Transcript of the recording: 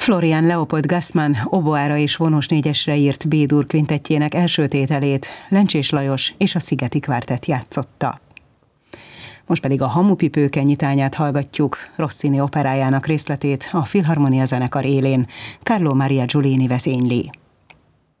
Florian Leopold Gassmann oboára és vonós négyesre írt B-dur kvintettjének első tételét Lencsés Lajos és a Szigeti Kvártett játszotta. Most pedig a Hamupipőke nyitányát hallgatjuk, Rossini operájának részletét a Filharmonia zenekar élén Carlo Maria Giulini vezényli.